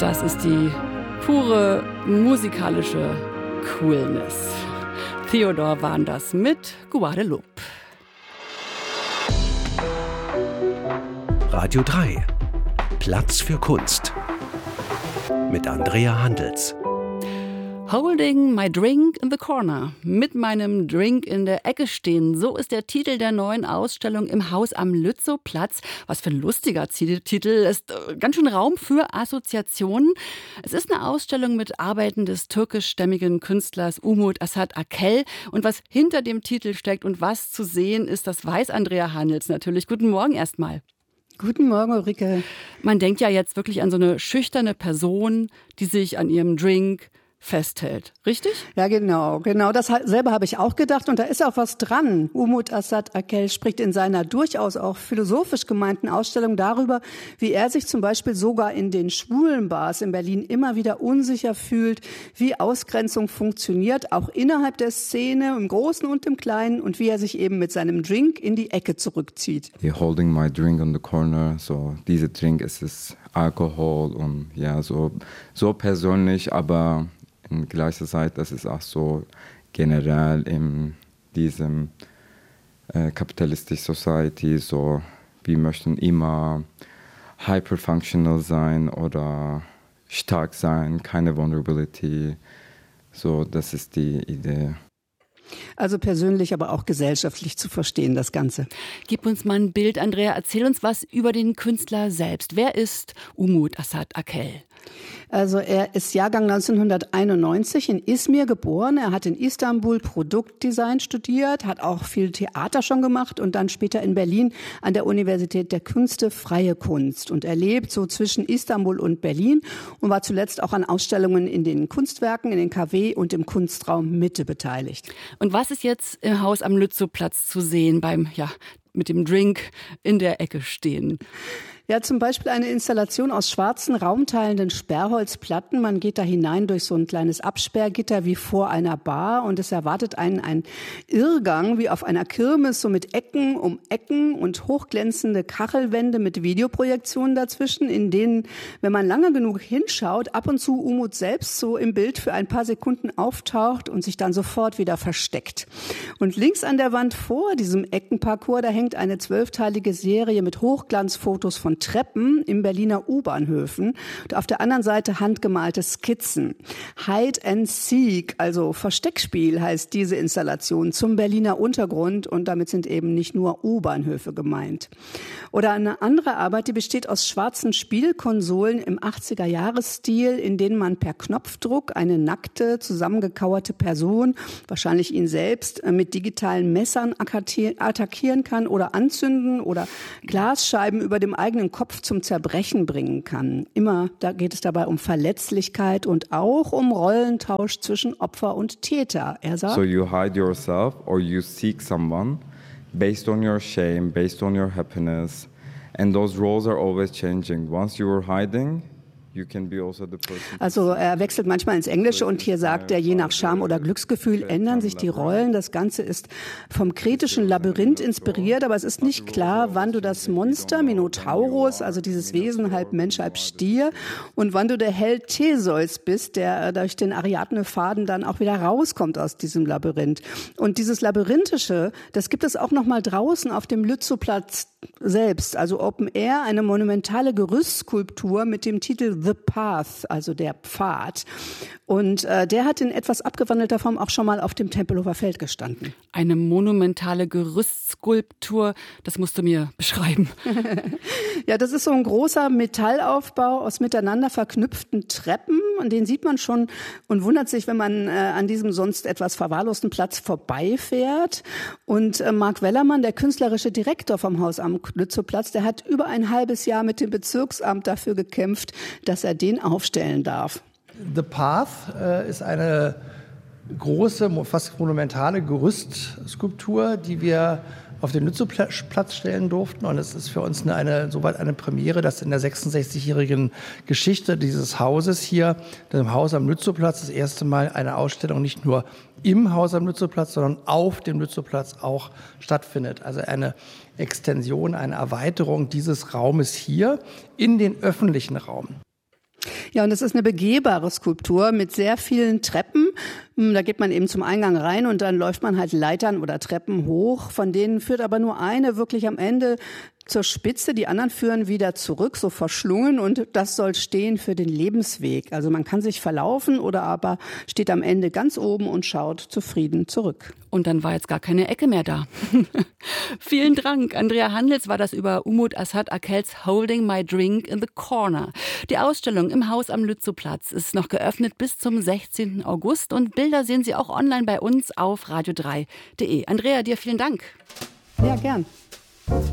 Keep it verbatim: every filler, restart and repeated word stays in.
Das ist die pure musikalische Coolness. Theodor waren das mit Guadeloupe. Radio drei. Platz für Kunst. Mit Andrea Handels. Holding my drink in the corner. Mit meinem Drink in der Ecke stehen. So ist der Titel der neuen Ausstellung im Haus am Lützowplatz. Was für ein lustiger Titel. Es ist ganz schön Raum für Assoziationen. Es ist eine Ausstellung mit Arbeiten des türkischstämmigen Künstlers Umut Asat Akel. Und was hinter dem Titel steckt und was zu sehen ist, das weiß Andrea Handels natürlich. Guten Morgen erstmal. Guten Morgen, Ulrike. Man denkt ja jetzt wirklich an so eine schüchterne Person, die sich an ihrem Drink festhält. Richtig? Ja, genau. Genau, das selber habe ich auch gedacht. Und da ist auch was dran. Umut Asat Akel spricht in seiner durchaus auch philosophisch gemeinten Ausstellung darüber, wie er sich zum Beispiel sogar in den schwulen Bars in Berlin immer wieder unsicher fühlt, wie Ausgrenzung funktioniert, auch innerhalb der Szene, im Großen und im Kleinen, und wie er sich eben mit seinem Drink in die Ecke zurückzieht. Yeah, holding my drink on the corner. So, diese Drink ist es Alkohol und ja, so, so persönlich, aber in gleicher Zeit, das ist auch so generell in diesem äh, kapitalistischen Society, so wir möchten immer hyperfunctional sein oder stark sein, keine Vulnerability, so das ist die Idee. Also persönlich, aber auch gesellschaftlich zu verstehen, das Ganze. Gib uns mal ein Bild, Andrea. Erzähl uns was über den Künstler selbst. Wer ist Umut Asat Akel? Also er ist Jahrgang neunzehnhunderteinundneunzig in Izmir geboren. Er hat in Istanbul Produktdesign studiert, hat auch viel Theater schon gemacht und dann später in Berlin an der Universität der Künste Freie Kunst. Und er lebt so zwischen Istanbul und Berlin und war zuletzt auch an Ausstellungen in den Kunstwerken, in den K W und im Kunstraum Mitte beteiligt. Und was ist jetzt im Haus am Lützowplatz zu sehen beim, ja, mit dem Drink in der Ecke stehen? Ja, zum Beispiel eine Installation aus schwarzen, raumteilenden Sperrholzplatten. Man geht da hinein durch so ein kleines Absperrgitter wie vor einer Bar und es erwartet einen ein Irrgang wie auf einer Kirmes, so mit Ecken um Ecken und hochglänzende Kachelwände mit Videoprojektionen dazwischen, in denen, wenn man lange genug hinschaut, ab und zu Umut selbst so im Bild für ein paar Sekunden auftaucht und sich dann sofort wieder versteckt. Und links an der Wand vor diesem Eckenparcours, da hängt eine zwölfteilige Serie mit Hochglanzfotos von Treppen in Berliner U-Bahnhöfen und auf der anderen Seite handgemalte Skizzen. Hide and Seek, also Versteckspiel heißt diese Installation zum Berliner Untergrund und damit sind eben nicht nur U-Bahnhöfe gemeint. Oder eine andere Arbeit, die besteht aus schwarzen Spielkonsolen im achtziger-Jahres-Stil, in denen man per Knopfdruck eine nackte, zusammengekauerte Person, wahrscheinlich ihn selbst, mit digitalen Messern attackieren kann oder anzünden oder Glasscheiben über dem eigenen Kopf zum Zerbrechen bringen kann. Immer da geht es dabei um Verletzlichkeit und auch um Rollentausch zwischen Opfer und Täter. Er sagt, so you hide yourself or you seek someone based on your shame, based on your happiness, and those roles are always changing. Once you were hiding, you can be also the person. Also er wechselt manchmal ins Englische und hier sagt er, je nach Scham oder Glücksgefühl ändern sich die Rollen. Das Ganze ist vom kretischen Labyrinth inspiriert, aber es ist nicht klar, wann du das Monster Minotaurus, also dieses Wesen halb Mensch, halb Stier, und wann du der Held Theseus bist, der durch den Ariadne-Faden dann auch wieder rauskommt aus diesem Labyrinth. Und dieses Labyrinthische, das gibt es auch noch mal draußen auf dem Lützowplatz selbst, also Open Air, eine monumentale Gerüstskulptur mit dem Titel The Path, also der Pfad. Und äh, der hat in etwas abgewandelter Form auch schon mal auf dem Tempelhofer Feld gestanden. Eine monumentale Gerüstskulptur, das musst du mir beschreiben. Ja, das ist so ein großer Metallaufbau aus miteinander verknüpften Treppen. Und den sieht man schon und wundert sich, wenn man äh, an diesem sonst etwas verwahrlosten Platz vorbeifährt. Und äh, Marc Wellermann, der künstlerische Direktor vom Haus am Lützowplatz, der hat über ein halbes Jahr mit dem Bezirksamt dafür gekämpft, dass er den aufstellen darf. The Path äh, ist eine große, fast monumentale Gerüstskulptur, die wir auf den Lützowplatz stellen durften. Und es ist für uns eine, eine, soweit eine Premiere, dass in der sechsundsechzigjährigen Geschichte dieses Hauses hier, dem Haus am Lützowplatz, das erste Mal eine Ausstellung nicht nur im Haus am Lützowplatz, sondern auf dem Lützowplatz auch stattfindet. Also eine Extension, eine Erweiterung dieses Raumes hier in den öffentlichen Raum. Ja, und das ist eine begehbare Skulptur mit sehr vielen Treppen. Da geht man eben zum Eingang rein und dann läuft man halt Leitern oder Treppen hoch. Von denen führt aber nur eine wirklich am Ende zur Spitze. Die anderen führen wieder zurück, so verschlungen. Und das soll stehen für den Lebensweg. Also man kann sich verlaufen oder aber steht am Ende ganz oben und schaut zufrieden zurück. Und dann war jetzt gar keine Ecke mehr da. Vielen Dank. Andrea Handels war das über Umut Asad Akels Holding My Drink in the Corner. Die Ausstellung im Haus am Lützowplatz ist noch geöffnet bis zum sechzehnten August. Und Bilder sehen Sie auch online bei uns auf radio drei punkt de. Andrea, dir vielen Dank. Ja, gern.